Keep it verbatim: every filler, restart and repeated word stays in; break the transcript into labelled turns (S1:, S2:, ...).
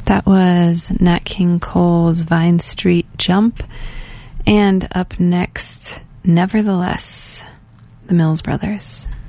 S1: That was Nat King Cole's Vine Street Jump. And up next, Nevertheless, the Mills Brothers.